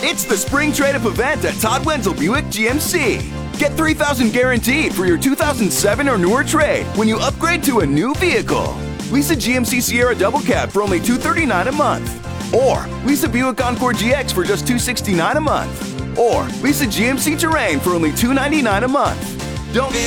It's the spring trade-up event at Todd Wenzel Buick GMC. Get $3,000 guaranteed for your 2007 or newer trade when you upgrade to a new vehicle. Lease a GMC Sierra Double Cab for only $239 a month. Or lease a Buick Encore GX for just $269 a month. Or lease a GMC Terrain for only $299 a month. Don't